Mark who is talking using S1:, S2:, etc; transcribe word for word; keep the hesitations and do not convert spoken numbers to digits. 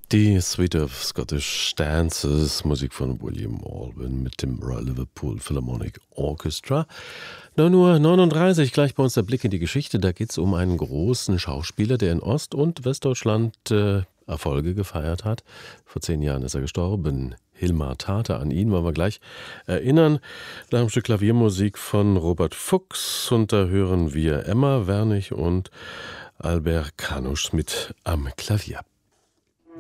S1: Die Suite of Scottish Stances, Musik von William Alban mit dem Royal Liverpool Philharmonic Orchestra. neun Uhr neununddreißig, gleich bei uns der Blick in die Geschichte. Da geht es um einen großen Schauspieler, der in Ost- und Westdeutschland äh, Erfolge gefeiert hat. Vor zehn Jahren ist er gestorben. Hilmar Tate, an ihn wollen wir gleich erinnern. Nach dem Stück Klaviermusik von Robert Fuchs. Und da hören wir Emma Wernig und Albert Kanusch mit am Klavier.